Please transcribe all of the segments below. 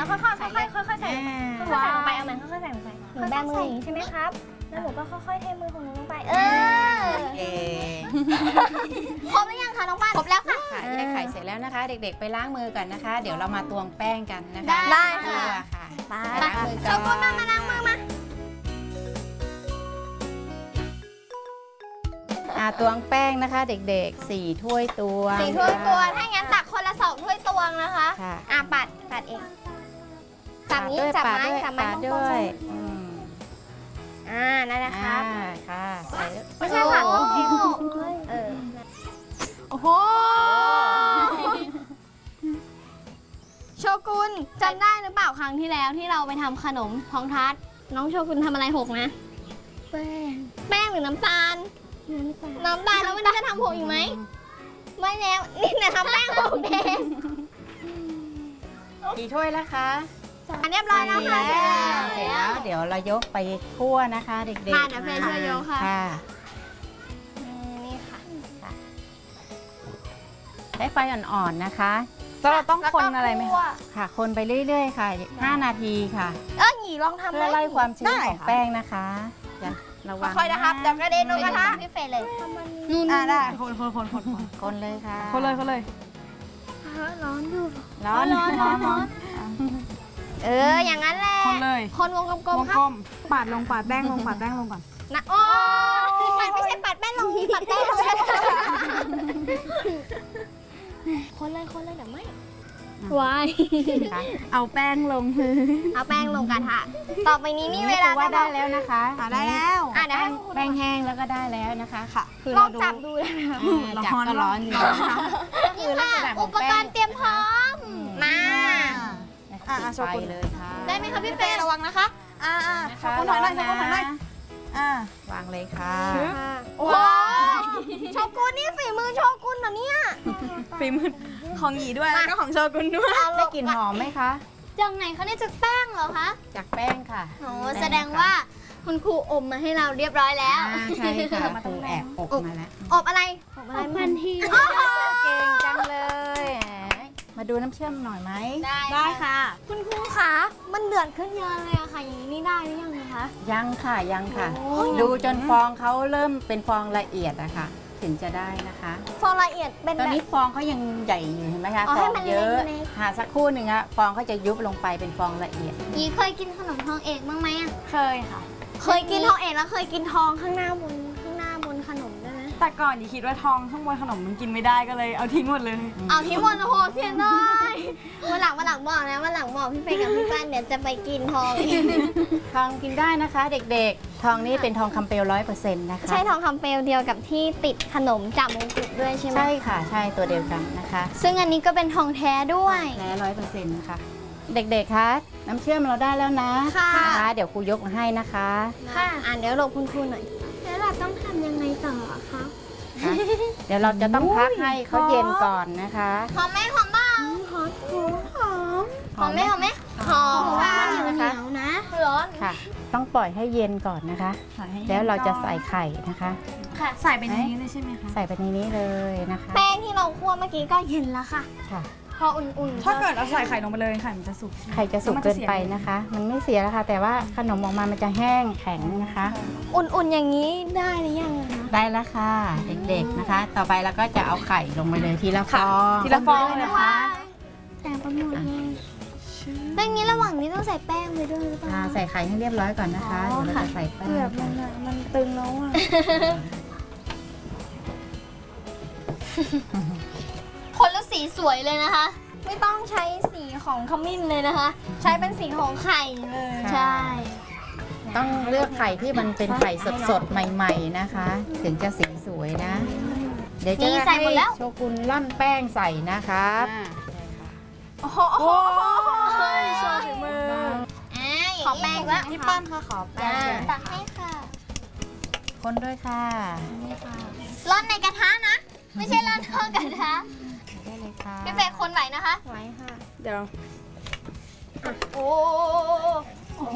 แล้วค่อยๆใส่ค่อยๆใส่ลงไปเอามันค่อยๆใส่ลงไปหนูแบมืออย่างนี้ใช่ไหมครับแล้วหนูก็ค่อยๆเทมือของหนูลงไปครบหรือยังคะน้องป้านครบแล้วค่ะได้ไข่เสร็จแล้วนะคะ เด็กๆไปล้างมือกันนะคะ เดี๋ยวเรามาตวงแป้งกันนะคะได้ค่ะไปล้างมือก่อนโชกุนมาล้างมือมาตวงแป้งนะคะ เด็กๆ4 ถ้วยตวง 4 ถ้วยตวงถ้างั้นตักคนละ2 ถ้วยตวงนะคะปัดเองจับนี้จับไม้ด้วยนั่นแหละครับค่ะใส่ไม่ใช่ค่ะโอ้โหโชกุนจำได้หรือเปล่าครั้งที่แล้วที่เราไปทำขนมทองทัดน้องโชกุนทำอะไรหกนะแป้งหรือน้ำตาลแล้ววันนี้จะทำหกอีกไหมไม่แล้วนี่นะทำแป้งหกเองกี่ถ้วยแล้วคะเรียบร้อยแล้วค่ะเสร็จแล้วเดี๋ยวเรายกไปคั่วนะคะเด็กๆเดี๋ยวเฟย์ช่วยยกค่ะนี่ค่ะใช้ไฟอ่อนๆนะคะเราต้องคนอะไรไหมค่ะคนไปเรื่อยๆค่ะ5 นาทีค่ะหยีลองทำเพื่อไล่ความชื้นของแป้งนะคะระวังค่อยนะครับเดี๋ยวกระเด็นลงกระทะพี่เฟย์เลยได้คนเลยค่ะคนเลยร้อนอยู่ร้อนอย่างนั้นแหละคนเลยคนวงกลมครับปาดแป้งลงก่อนนะโอ้ไม่ใช่ปัดแป้งลงปัดแป้งลงคนเลยเดี๋ยวไม่วายเอาแป้งลงกระทะต่อไปนี้นี่เวลาว่าได้แล้วนะคะได้แล้วแป้งแห้งแล้วก็ได้แล้วนะคะค่ะคือเราจับดูได้นะจับก็ร้อนอยู่คือลักษณะอุปกรณ์เตรียมพร้อมมาโชว์เลยค่ะได้ไหมคะพี่เฟย์ระวังนะคะโชว์คนหน่อยวางเลยค่ะโอ้โชกุนนี่ฝีมือโชกุนเหรอเนี่ยฝีมือของหยีด้วยแล้วก็ของโชกุนด้วยได้กลิ่นหอมไหมคะจากไหนคะเนี่ยจากแป้งเหรอคะจากแป้งค่ะโอ้แสดงว่าคุณครูอมมาให้เราเรียบร้อยแล้วใช่ค่ะครูแอบอบมาแล้วอบอะไรมันทีเก่งจังเลยมาดูน้ำเชื่อมหน่อยไหมได้ค่ะคุณครูคะมันเดือดขึ้นเยอะเลยอะค่ะอย่างนี้ได้หรือยังคะยังค่ะดูจนฟองเขาเริ่มเป็นฟองละเอียดอะค่ะถึงจะได้นะคะฟองละเอียดเป็นตอนนี้ฟองเขายังใหญ่อยู่เห็นไหมคะฟองเยอะสักครู่หนึ่งอะฟองเขาจะยุบลงไปเป็นฟองละเอียดยีเคยกินขนมทองเอกบ้างไหมอะเคยค่ะเคยกินทองเอกแล้วเคยกินทองข้างหน้าบนขนมได้ไหมแต่ก่อนคิดว่าทองข้างบนขนมมันกินไม่ได้ก็เลยเอาทิ้งหมดเลยเอาทิ้งหมดโอ้โหเสียดายวันหลังบอกนะวันหลังบอกพี่เฟย์กับพี่ป้านเดี๋ยวจะไปกินทองทองกินได้นะคะเด็กๆทองนี้เป็นทองคำเปลว100%นะคะใช่ทองคำเปลวเดียวกับที่ติดขนมจับมงกุฎด้วยใช่ไหมใช่ค่ะใช่ตัวเดียวกันนะคะซึ่งอันนี้ก็เป็นทองแท้ด้วยแท้100%นะคะเด็กๆคะน้ำเชื่อมเราได้แล้วนะค่ะเดี๋ยวครูยกมาให้นะคะค่ะเดี๋ยวหลบคุณครูหน่อยแล้วเราต้องทำยังไงต่อคะเดี๋ยวเราจะต้องพักให้เขาเย็นก่อนนะคะหอมไหมหอมบ้างหอมไหมค่ะมันเหนียวนะร้อนค่ะต้องปล่อยให้เย็นก่อนนะคะแล้วเราจะใส่ไข่นะคะค่ะใส่ไปในนี้เลยใช่ไหมคะใส่ไปในนี้เลยนะคะแป้งที่เราคั่วเมื่อกี้ก็เย็นแล้วค่ะพออุ่นๆถ้าเกิดเราใส่ไข่ลงไปเลยไข่มันจะสุกไข่จะสุกเกินไปนะคะมันไม่เสียแล้วค่ะแต่ว่าขนมออกมามันจะแห้งแข็งนะคะอุ่นๆอย่างนี้ได้หรือยังคะได้แล้วค่ะเด็กๆนะคะต่อไปเราก็จะเอาไข่ลงไปเลยทีละฟองนะคะแต่ประมวลเลยแป้งนี้ระหว่างนี้ต้องใส่แป้งไปด้วยหรือเปล่าใส่ไข่ให้เรียบร้อยก่อนนะคะเดี๋ยวเราจะใส่แป้งแบบมันตึงแล้วอ่ะคนละสีสวยเลยนะคะไม่ต้องใช้สีของขมิ้นเลยนะคะใช้เป็นสีของไข่เลยใช่ต้องเลือกไข่ที่มันเป็นไข่สดๆใหม่ๆนะคะถึงจะสีสวยนะเดี๋ยวจะให้โชกุนร่อนแป้งใส่นะคะโอ้โหโชว์ฝีมือขอแป้งแล้วพี่ป้านค่ะขอแป้งตักให้ค่ะคนด้วยค่ะร่อนในกระทะนะไม่ใช่ร่อนนอกกระทะได้เลยค่ะพี่เฟย์คนไหวนะคะไหวค่ะเดี๋ยวโอ้โห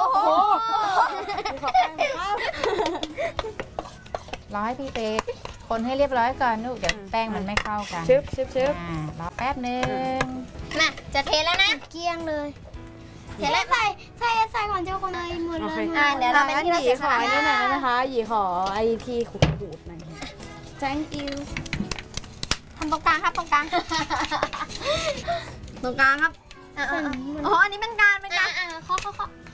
รอให้พี่เฟย์คคนให้เรียบร้อยก่อนลูกเดี๋ยวแป้งมันไม่เข้ากันชึบชึบชึบรอแป๊บนึงน่ะจะเทแล้วนะเกลี้ยงเลยเทแล้วใส่ก่อนเจ้าคนเลยหมดเลยเดี๋ยวเราเป็นที่เราหยีเสียขอสละนี่หน่อยนะคะหยีขอไอที่ขูดหน่อย thank you ทำตรงกลางครับตรงกลางตรงกลางครับอ๋ออันนี้เป็นการเคาะ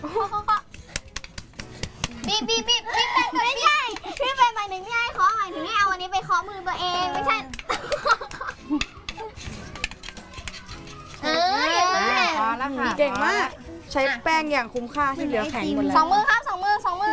บีบเป็นไม่ใช่พี่เป็นหมายถึงไม่ให้เคาะหมายถึงให้เอาอันนี้ไปเคาะมือตัวเองไม่ใช่อย่างนั้นแหละพอแล้วค่ะเก่งมาก ใช้แป้งอย่างคุ้มค่าที่เหลือแข็งหมดแล้วสองมือครับสองมือ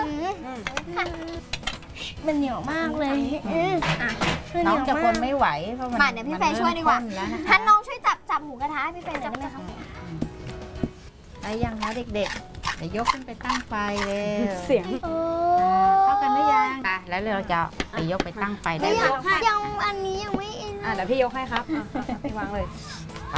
มันเหนียวมากเลยน้องจะคนไม่ไหวเพราะมันมาเดี๋ยวพี่เฟย์ช่วยดีกว่ามันเริ่มข้นแล้วนะคะท่านน้องช่วยจับหมูกระทะให้พี่เฟย์หน่อยได้ไหมครับได้ยังคะเด็กๆเดี๋ยวยกขึ้นไปตั้งไฟเลยเสียงเข้ากันหรือยังแล้วเราจะไปยกไปตั้งไฟได้เลยยังอันนี้ยังไม่อินเดี๋ยวพี่ยกให้ครับพี่วางเลยไป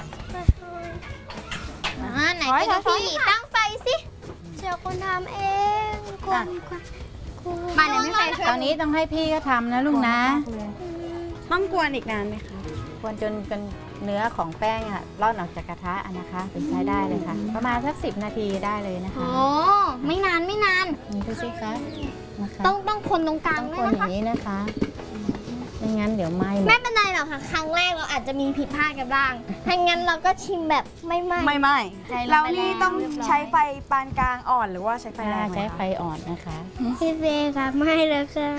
ไหนจะพี่ตั้งไฟสิเจ้าคนทำเองมาเดี๋ยวพี่เฟย์ช่วยตอนนี้ต้องให้พี่ก็ทำนะลูกนะต้องกวนอีกนานไหมคะควรจนเนื้อของแป้งอะร่อนออกจากกระทะนะคะถึงใช้ได้เลยค่ะ ประมาณสัก10 นาทีได้เลยนะคะโอ้ไม่นานนี่ดูสิคะนะคะต้องคนตรงกลางต้องด้ควยนนะอคะย่างนี้นะคะไม่งั้นเดี๋ยวไหม้หมไม่ดเป็นไรหรอกค่ะครั้งแรกเราอาจจะมีผิดพลาดกันบ้างถ้างั้นเราก็ชิมแบบไม่ไหม้ไม่ใจลงไปเรานี่แล้วต้องเรียบร้อยใช้ไฟปานกลางอ่อนหรือว่าใช้ไฟแรงไหมใช้คะไฟอ่อนนะคะพี่เฟย์ครับไม่แล้วค่ะ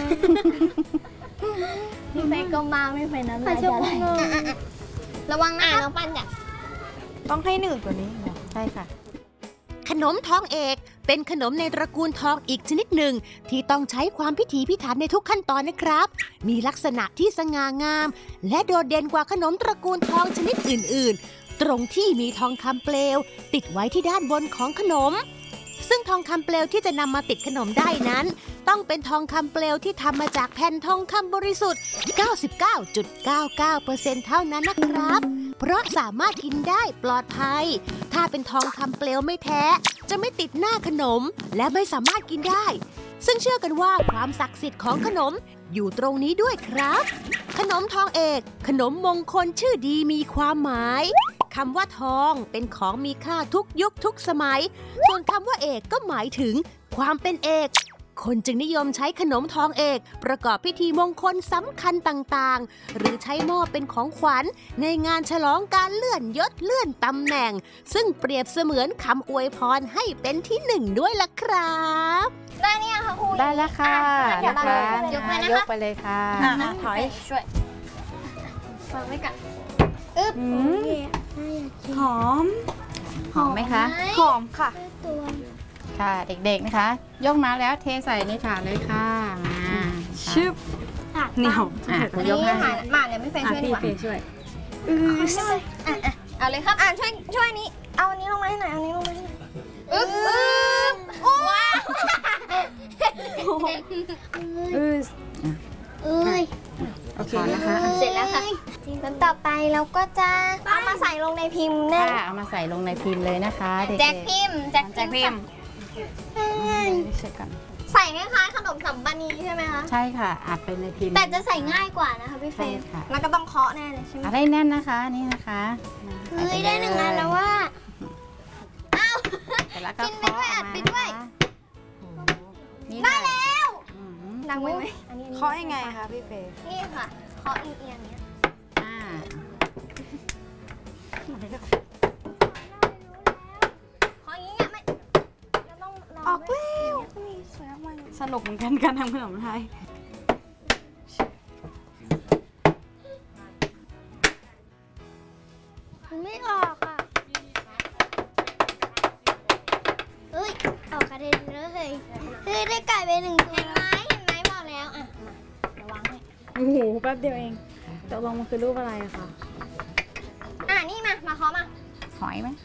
พี่เฟย์ก็มาไม่ไปน้ำลายจะไหลระวังนะน้องปั้นจ้ะต้องให้หนืดกว่านี้เหรอใช่ค่ะขนมทองเอกเป็นขนมในตระกูลทองอีกชนิดหนึ่งที่ต้องใช้ความพิถีพิถันในทุกขั้นตอนนะครับ มีลักษณะที่สง่างาม และโดดเด่นกว่าขนมตระกูลทองชนิดอื่นๆ ตรงที่มีทองคำเปลวติดไว้ที่ด้านบนของขนม ซึ่งทองคำเปลวที่จะนำมาติดขนมได้นั้น ต้องเป็นทองคำเปลวที่ทำมาจากแผ่นทองคำบริสุทธิ์ 99.99% เท่านั้นนะครับ เพราะสามารถกินได้ปลอดภัย ถ้าเป็นทองคำเปลวไม่แท้ จะไม่ติดหน้าขนม และไม่สามารถกินได้ ซึ่งเชื่อกันว่าความศักดิ์สิทธิ์ของขนมอยู่ตรงนี้ด้วยครับ ขนมทองเอก ขนมมงคลชื่อดีมีความหมายคำว่าทองเป็นของมีค่าทุกยุคทุกสมัย ส่วนคำว่าเอกก็หมายถึงความเป็นเอก คนจึงนิยมใช้ขนมทองเอกประกอบพิธีมงคลสำคัญต่างๆ หรือใช้มอบเป็นของขวัญในงานฉลองการเลื่อนยศเลื่อนตำแหน่ง ซึ่งเปรียบเสมือนคำอวยพรให้เป็นที่หนึ่งด้วยล่ะครับได้เนี่ยค่ะครูได้แล้วค่ะเดี๋ยวเรานะคะยกเลยนะยคะกไปเลยค่ะถอยช่วยฟังไว้ก่อนหอมหอมไหมคะหอมค่ะค่ะเด็กๆนะคะ ยกมาแล้วเทใส่ในถาดเลยค่ะมาชึบเหนียวครูอันยนี้กให้มาเดี๋ยวพี่เฟย์ช่วยดีกว่าช่วยเอาเลยครับช่วยนี้เอาอันนี้ลงมาให้หน่อยเอาอันนี้ลงมาให้หน่อยอึ๊บว้าวโอเคขอนะคะเสร็จแล้วค่ะแล้วต่อไปเราก็จะเอามาใส่ลงในพิมพ์แน่ค่ะเอามาใส่ลงในพิมพ์เลยนะคะเด็กแจกพิมพ์แจกพิมพ์เช็คกันใส่คล้ายๆขนมสัมปานีใช่ไหมคะๆใช่ค่ะอัดไปในพิมพ์แต่จะใส่ง่ายกว่านะคะพี่เฟย์ใช่ค่ะแล้วก็ต้องเคาะแน่เลยใช่ไหมอะไรแน่นนะคะนี่นะคะเฮ้ยได้หนึ่งอันแล้วว่าอ้าวเสร็จแล้วก็กินไปด้วยเคาะอัดไปด้วยออกมานะคะโอ้โหนี่ได้ค่ะแล้วอืมดังไว้ไหมอันนี้เคาะยังไงคะพี่เฟย์นี่ค่ะเคาะเอียงๆเนี้ยอ่าเคาะอย่างนี้ไม่เราต้องลองออกแล้วนี่สวยมากสนุกเหมือนกันการทำขนมไทยมันไม่ออกอ่ะเอ้ยออกกระเด็นเลยเฮ้ยได้ไก่ไปหนึ่งตัวเห็นไหมบอกแล้วอ่ะมาระวังให้โอ้โหแป๊บเดียวเองตกลงมันคือรูปอะไรอะคะนี่มาเคาะมาหอยไหม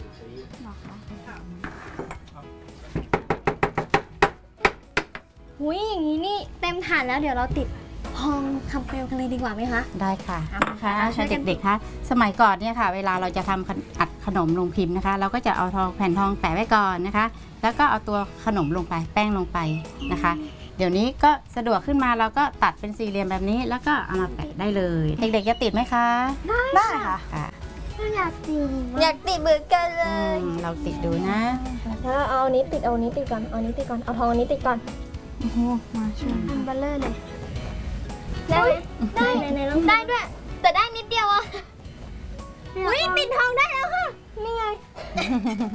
หุยอย่างนี้นี่เต็มถาดแล้วเดี๋ยวเราติดทองคำเปลวกันเลยดีกว่าไหมคะได้ค่ะเอามาค่ะช่วยกันเด็กๆคะสมัยก่อนเนี่ยค่ะ เวลาเราจะทำอัดขนมลงพิมพ์นะคะ เราก็จะเอาแผ่นทองแปะไว้ก่อนนะคะ แล้วก็เอาตัวขนมลงไปแป้งลงไปนะคะเดี๋ยวนี้ก็สะดวกขึ้นมาเราก็ตัดเป็นสี่เหลี่ยมแบบนี้แล้วก็เอามาแปะได้เลย เด็กๆจะติดไหมคะได้ค่ะค่ะอยากติดเหมือนกันเลยเราติดดูนะแล้วเอาอันนี้ติดเอาอันนี้ติดก่อนเอาอันนี้ติดก่อนเอาทองอันนี้ติดก่อนโอ้โห มาช่วยอันเบลเลอร์เลยได้ไหมได้ได้ด้วย แต่ได้นิดเดียวอ่ะอุ้ยติดทองได้แล้วค่ะนี่ไง